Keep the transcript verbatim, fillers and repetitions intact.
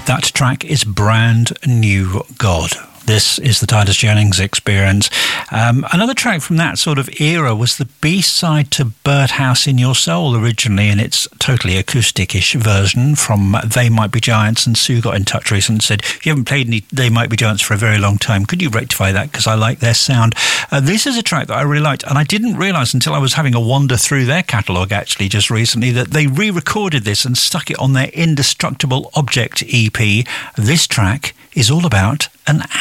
That track is Brand New God. This is the Titus Jennings Experience. Um, another track from that sort of era was the B-side to Birdhouse in Your Soul originally, in its totally acoustic-ish version from They Might Be Giants. And Sue got in touch recently and said, you haven't played any They Might Be Giants for a very long time. Could you rectify that? Because I like their sound. Uh, this is a track that I really liked, and I didn't realise until I was having a wander through their catalogue actually just recently that they re-recorded this and stuck it on their Indestructible Object E P. This track is all about an